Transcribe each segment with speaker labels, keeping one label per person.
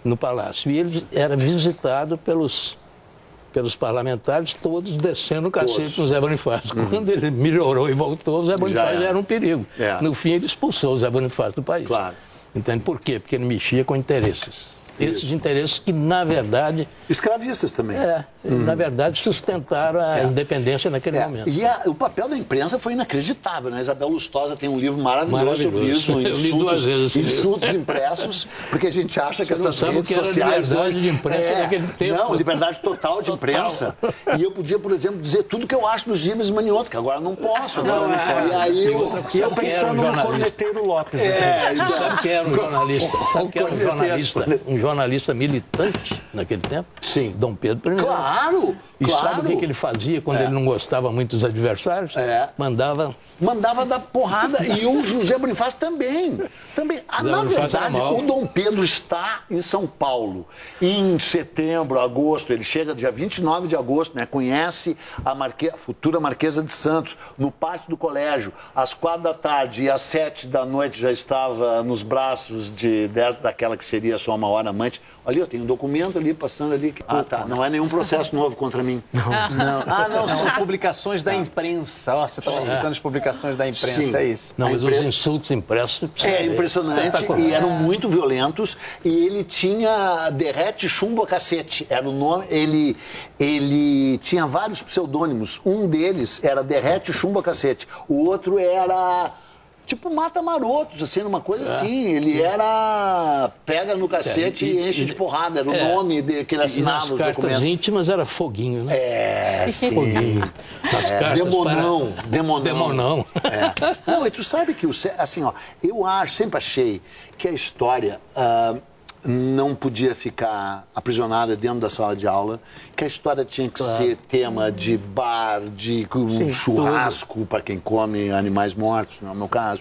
Speaker 1: no palácio. E ele era visitado pelos parlamentares, todos descendo o cacete no Zé Bonifácio. Quando ele melhorou e voltou, o Zé Bonifácio já era um perigo. No fim, ele expulsou o Zé Bonifácio do país.
Speaker 2: Claro.
Speaker 1: Entende por quê? Porque ele mexia com interesses. Esses interesses que, na verdade...
Speaker 2: Escravistas também.
Speaker 1: Na verdade, sustentaram a independência naquele momento.
Speaker 2: E o papel da imprensa foi inacreditável, né? Isabel Lustosa tem um livro maravilhoso sobre isso,
Speaker 1: Eu li 2 vezes.
Speaker 2: Insultos impressos, porque a gente acha que essas redes
Speaker 1: que era
Speaker 2: sociais...
Speaker 1: liberdade de imprensa naquele tempo.
Speaker 2: Não, liberdade total de imprensa. E eu podia, por exemplo, dizer tudo que eu acho do Gibas Manioto, que agora não posso. E aí eu pensando no Corneteiro Lopes.
Speaker 1: Sabe quem era um jornalista? Sabe quem era um jornalista militante naquele tempo?
Speaker 2: Sim.
Speaker 1: Dom Pedro I.
Speaker 2: Claro!
Speaker 1: E sabe o que ele fazia quando ele não gostava muito dos adversários?
Speaker 2: Mandava dar porrada. E o José Bonifácio também. Na verdade, o Dom Pedro está em São Paulo. Em setembro, agosto, ele chega dia 29 de agosto, né? Conhece a futura Marquesa de Santos, no pátio do colégio. Às 4 da tarde e às 7 da noite já estava nos braços daquela que seria sua maior amante. Olha, eu tenho um documento ali, passando ali. Não é nenhum processo novo contra mim.
Speaker 3: Não, são publicações da imprensa. Você estava citando as publicações da imprensa,
Speaker 2: Sim.
Speaker 3: é isso.
Speaker 1: Não, mas os insultos impressos...
Speaker 2: É impressionante e eram muito violentos. E ele tinha derrete chumbo a cacete. Era o nome. Ele tinha vários pseudônimos. Um deles era derrete chumbo a cacete. O outro era... tipo mata-marotos, assim, uma coisa assim. Ele era pega no cacete e enche de porrada. Era o nome que ele assinava os documentos.
Speaker 1: Nas cartas íntimas era foguinho, né?
Speaker 2: Sim.
Speaker 1: Foguinho. Nas cartas
Speaker 2: Demonão. Não, e tu sabe que, assim, ó, eu sempre achei que a história... não podia ficar aprisionada dentro da sala de aula, que a história tinha que ser tema de bar, de churrasco para quem come animais mortos, não é o meu caso.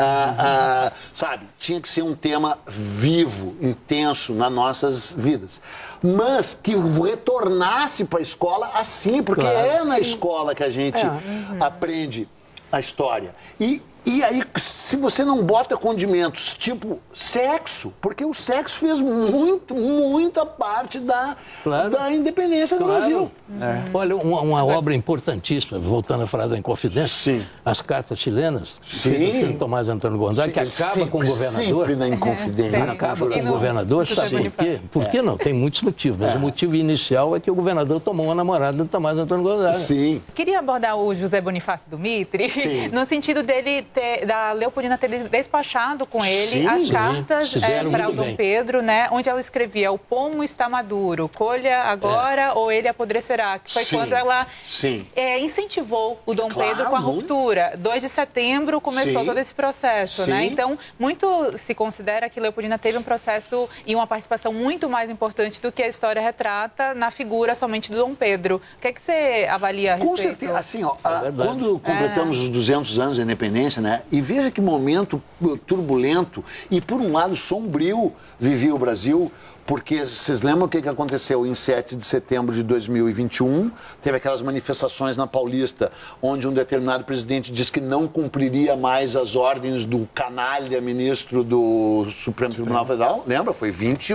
Speaker 2: Sabe, tinha que ser um tema vivo, intenso nas nossas vidas. Mas que retornasse para a escola assim, porque é na escola que a gente aprende a história. E aí, se você não bota condimentos tipo sexo, porque o sexo fez muita parte da independência do Brasil.
Speaker 1: Olha, uma obra importantíssima, voltando a falar da Inconfidência, as cartas chilenas, feitas pelo Tomás Antônio Gonzaga, que acaba com o governador.
Speaker 2: Sempre na Inconfidência.
Speaker 1: Acaba com o governador, sabe por quê? Por que não? Tem muitos motivos, mas o motivo inicial é que o governador tomou uma namorada do Tomás Antônio Gonzaga.
Speaker 2: Sim.
Speaker 4: Queria abordar o José Bonifácio do Mitre, no sentido dele da Leopoldina ter despachado com ele as cartas para o Dom Pedro, né, onde ela escrevia: o pomo está maduro, colha agora ou ele apodrecerá, que foi quando ela incentivou o Dom Pedro com a ruptura. 2 de setembro começou todo esse processo, né? Então, muito se considera que Leopoldina teve um processo e uma participação muito mais importante do que a história retrata na figura somente do Dom Pedro. O que é que você avalia a respeito?
Speaker 2: Com certeza, assim, quando completamos os 200 anos da independência, né, e veja que momento turbulento e, por um lado, sombrio vivia o Brasil, porque vocês lembram o que aconteceu em 7 de setembro de 2021? Teve aquelas manifestações na Paulista, onde um determinado presidente disse que não cumpriria mais as ordens do canalha ministro do Supremo Tribunal Federal. Lembra? Foi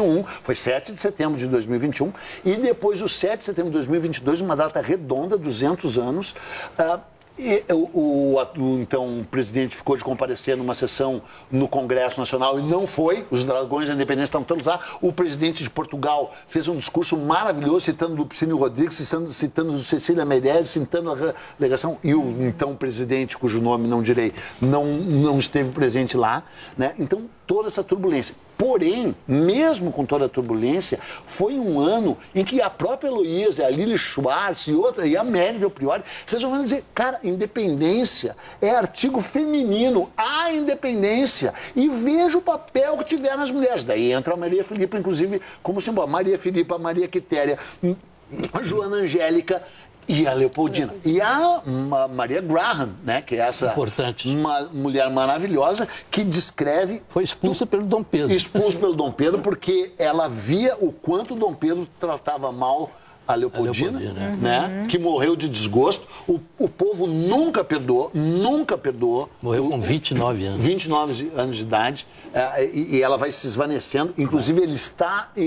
Speaker 2: 7 de setembro de 2021. E depois, o 7 de setembro de 2022, uma data redonda, 200 anos... Então, o presidente ficou de comparecer numa sessão no Congresso Nacional e não foi. Os dragões da independência estavam todos lá. O presidente de Portugal fez um discurso maravilhoso, citando Lupicínio Rodrigues, citando Cecília Meirelles, citando a delegação. E o então presidente, cujo nome não direi, não esteve presente lá, né? Então, toda essa turbulência. Porém, mesmo com toda a turbulência, foi um ano em que a própria Heloísa, a Lili Schwartz e a Mary Del Priori resolveram dizer: cara, independência é artigo feminino, a independência. E veja o papel que tiveram as mulheres. Daí entra a Maria Filipa, inclusive, como símbolo. Maria Filipa, Maria Quitéria, a Joana Angélica e a Leopoldina. E a Maria Graham, né, que é essa uma mulher maravilhosa que descreve...
Speaker 1: Foi expulsa pelo Dom Pedro.
Speaker 2: Expulsa pelo Dom Pedro porque ela via o quanto o Dom Pedro tratava mal a Leopoldina, né? Que morreu de desgosto. O povo nunca perdoou.
Speaker 1: Morreu com 29 anos.
Speaker 2: 29 anos de idade. E ela vai se esvanecendo. Inclusive, ele está...